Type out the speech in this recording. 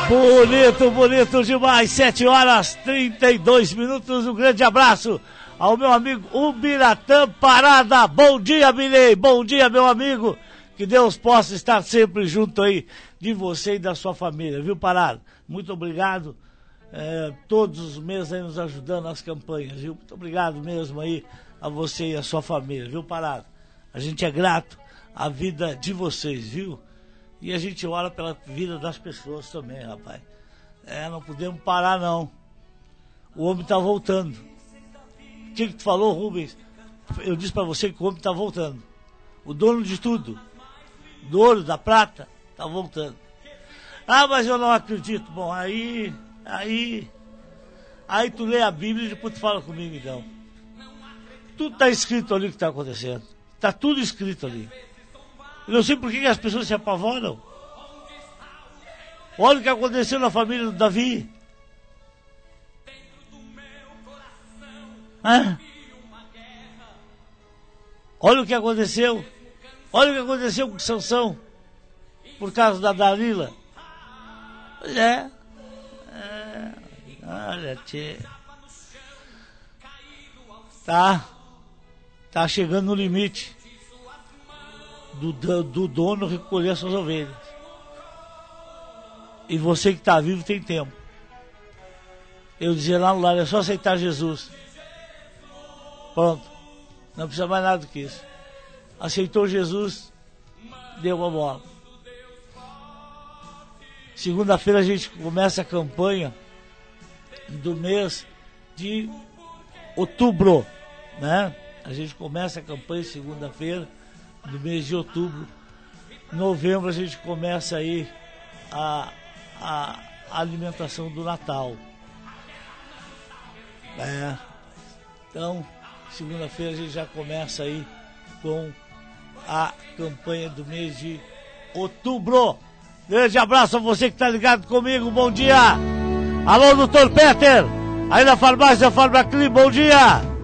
Bonito, bonito demais. 7h32. Um grande abraço ao meu amigo Ubiratã Parada. Bom dia, Bilei. Bom dia, meu amigo. Que Deus possa estar sempre junto aí de você e da sua família, viu, Parada? Muito obrigado. Todos os meses aí nos ajudando nas campanhas, viu? Muito obrigado mesmo aí a você e a sua família, viu, Parada? A gente é grato à vida de vocês, viu? E a gente ora pela vida das pessoas também, rapaz. Não podemos parar, não. O homem tá voltando. O que tu falou, Rubens? Eu disse pra você que o homem tá voltando. O dono de tudo, do ouro, da prata, tá voltando. Ah, mas eu não acredito. Bom, aí tu lê a Bíblia e depois tu fala comigo, então. Tudo tá escrito ali o que tá acontecendo. Tá tudo escrito ali. Eu não sei por que as pessoas se apavoram. Olha o que aconteceu na família do Davi. Olha o que aconteceu. Olha o que aconteceu com Sansão. Por causa da Dalila. Olha, tchê. Tá chegando no limite do dono recolher as suas ovelhas. E você que está vivo tem tempo. Eu dizia lá no lar, é só aceitar Jesus. Pronto. Não precisa mais nada do que isso. Aceitou Jesus, deu uma bola. Segunda-feira a gente começa a campanha do mês de outubro, né? A gente começa a campanha segunda-feira do mês de outubro. Novembro a gente começa aí a alimentação do Natal. Então, segunda-feira a gente já começa aí com a campanha do mês de outubro. Grande abraço a você que está ligado comigo, bom dia. Alô, doutor Peter, aí na farmácia Farmaclim, bom dia.